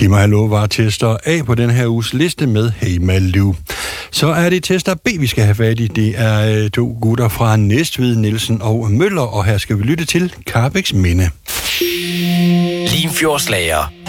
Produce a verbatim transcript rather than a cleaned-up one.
Kim og Hallo var tester A på den her uges liste med Hey Malou. Så er det tester B, vi skal have fat i. Det er to gutter fra Næstved, Nielsen og Møller, og her skal vi lytte til Karrebæks Minde. Limfjordslager